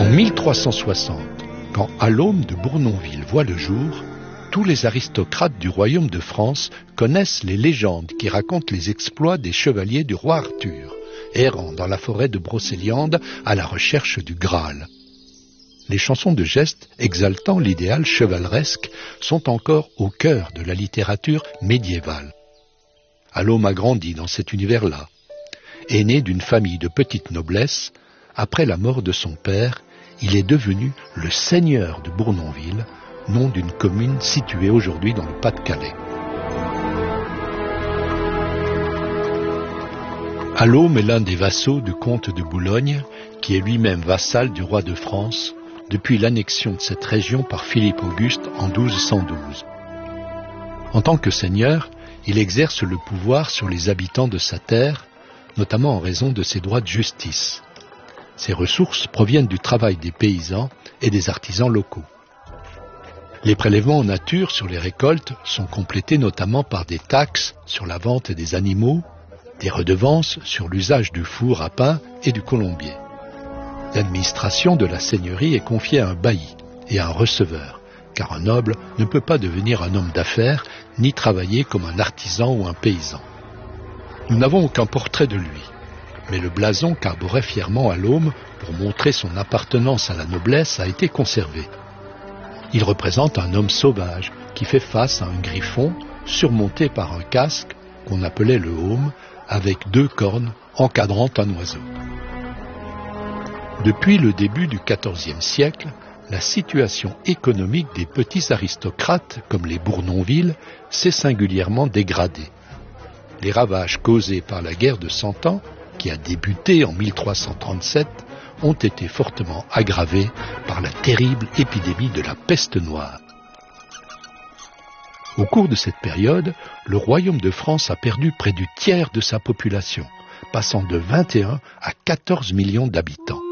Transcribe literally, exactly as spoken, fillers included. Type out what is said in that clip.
mille trois cent soixante, quand Alaume de Bournonville voit le jour, tous les aristocrates du royaume de France connaissent les légendes qui racontent les exploits des chevaliers du roi Arthur, errant dans la forêt de Brocéliande à la recherche du Graal. Les chansons de geste exaltant l'idéal chevaleresque sont encore au cœur de la littérature médiévale. Alaume a grandi dans cet univers-là. Aîné d'une famille de petite noblesse, après la mort de son père, il est devenu le seigneur de Bournonville, nom d'une commune située aujourd'hui dans le Pas-de-Calais. Alaume est l'un des vassaux du comte de Boulogne, qui est lui-même vassal du roi de France, depuis l'annexion de cette région par Philippe Auguste en douze cent douze. En tant que seigneur, il exerce le pouvoir sur les habitants de sa terre, notamment en raison de ses droits de justice. Ces ressources proviennent du travail des paysans et des artisans locaux. Les prélèvements en nature sur les récoltes sont complétés notamment par des taxes sur la vente des animaux, des redevances sur l'usage du four à pain et du colombier. L'administration de la seigneurie est confiée à un bailli et à un receveur, car un noble ne peut pas devenir un homme d'affaires ni travailler comme un artisan ou un paysan. Nous n'avons aucun portrait de lui, mais le blason qu'arborait fièrement Alaume pour montrer son appartenance à la noblesse a été conservé. Il représente un homme sauvage qui fait face à un griffon surmonté par un casque qu'on appelait le heaume avec deux cornes encadrant un oiseau. Depuis le début du quatorzième siècle, la situation économique des petits aristocrates comme les Bournonville s'est singulièrement dégradée. Les ravages causés par la guerre de Cent Ans, qui a débuté en mille trois cent trente-sept, ont été fortement aggravés par la terrible épidémie de la peste noire. Au cours de cette période, le royaume de France a perdu près du tiers de sa population, passant de vingt et un à quatorze millions d'habitants.